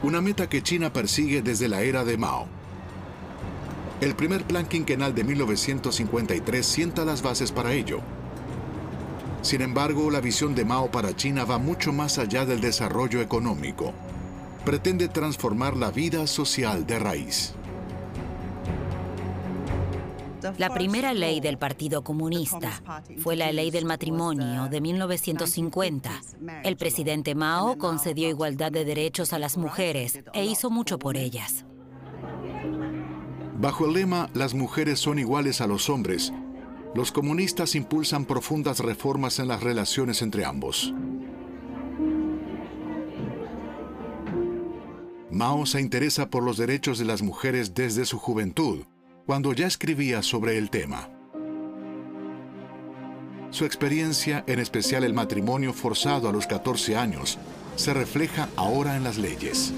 una meta que China persigue desde la era de Mao. El primer plan quinquenal de 1953 sienta las bases para ello. Sin embargo, la visión de Mao para China va mucho más allá del desarrollo económico. Pretende transformar la vida social de raíz. La primera ley del Partido Comunista fue la Ley del Matrimonio de 1950. El presidente Mao concedió igualdad de derechos a las mujeres e hizo mucho por ellas. Bajo el lema "Las mujeres son iguales a los hombres", los comunistas impulsan profundas reformas en las relaciones entre ambos. Mao se interesa por los derechos de las mujeres desde su juventud, cuando ya escribía sobre el tema. Su experiencia, en especial el matrimonio forzado a los 14 años, se refleja ahora en las leyes.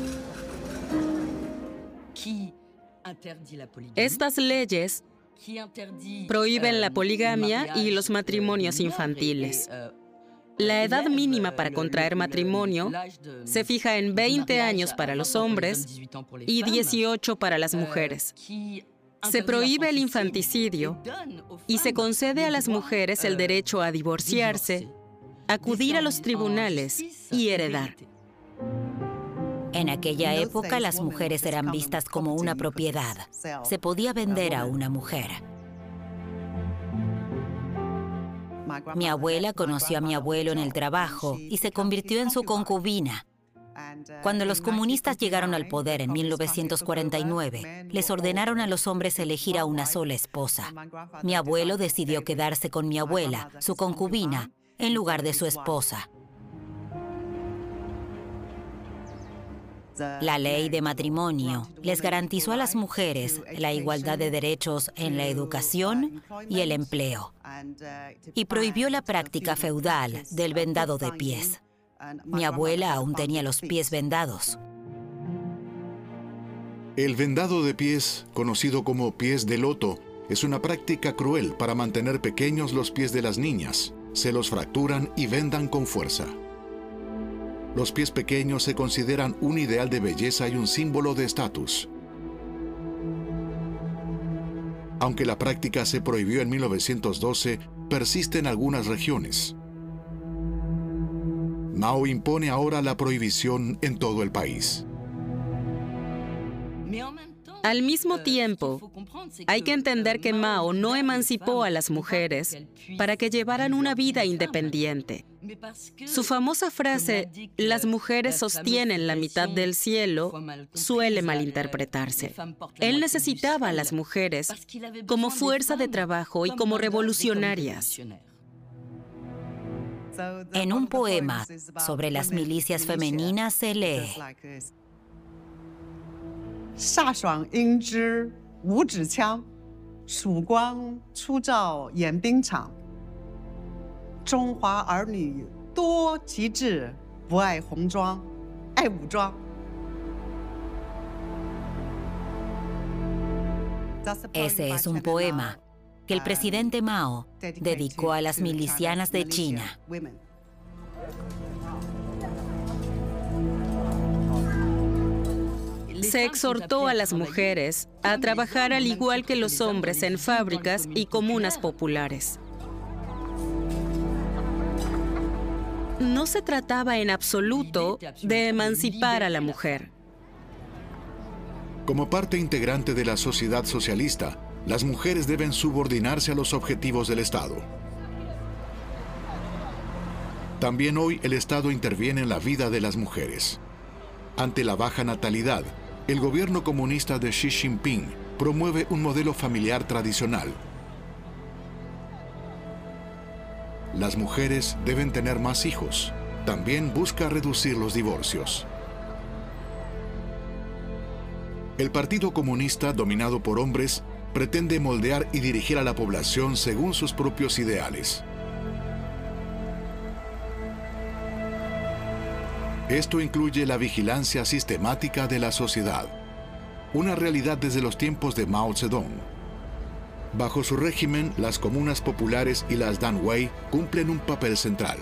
Estas leyes prohíben la poligamia y los matrimonios infantiles. La edad mínima para contraer matrimonio se fija en 20 años para los hombres y 18 para las mujeres. Se prohíbe el infanticidio y se concede a las mujeres el derecho a divorciarse, acudir a los tribunales y heredar. En aquella época, las mujeres eran vistas como una propiedad. Se podía vender a una mujer. Mi abuela conoció a mi abuelo en el trabajo y se convirtió en su concubina. Cuando los comunistas llegaron al poder en 1949, les ordenaron a los hombres elegir a una sola esposa. Mi abuelo decidió quedarse con mi abuela, su concubina, en lugar de su esposa. La ley de matrimonio les garantizó a las mujeres la igualdad de derechos en la educación y el empleo, y prohibió la práctica feudal del vendado de pies. Mi abuela aún tenía los pies vendados. El vendado de pies, conocido como pies de loto, es una práctica cruel para mantener pequeños los pies de las niñas. Se los fracturan y vendan con fuerza. Los pies pequeños se consideran un ideal de belleza y un símbolo de estatus. Aunque la práctica se prohibió en 1912, persiste en algunas regiones. Mao impone ahora la prohibición en todo el país. Al mismo tiempo, hay que entender que Mao no emancipó a las mujeres para que llevaran una vida independiente. Su famosa frase, "las mujeres sostienen la mitad del cielo", suele malinterpretarse. Él necesitaba a las mujeres como fuerza de trabajo y como revolucionarias. En un poema sobre las milicias femeninas se lee: 飒爽英姿无指枪，曙光初照演兵场。中华儿女多奇志，不爱红装，爱武装。 Ese es un poema que el presidente Mao dedicó a las milicianas de China. Se exhortó a las mujeres a trabajar al igual que los hombres en fábricas y comunas populares. No se trataba en absoluto de emancipar a la mujer. Como parte integrante de la sociedad socialista, las mujeres deben subordinarse a los objetivos del Estado. También hoy el Estado interviene en la vida de las mujeres. Ante la baja natalidad, el gobierno comunista de Xi Jinping promueve un modelo familiar tradicional. Las mujeres deben tener más hijos. También busca reducir los divorcios. El Partido Comunista, dominado por hombres, pretende moldear y dirigir a la población según sus propios ideales. Esto incluye la vigilancia sistemática de la sociedad, una realidad desde los tiempos de Mao Zedong. Bajo su régimen, las comunas populares y las danwei cumplen un papel central.